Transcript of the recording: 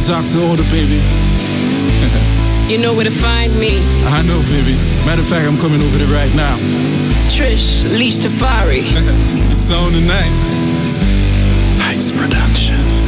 Dr. Order, baby. You know where to find me. I know, baby. Matter of fact, I'm coming over there right now. Trish, Leash Tafari. It's on tonight. Heights Production.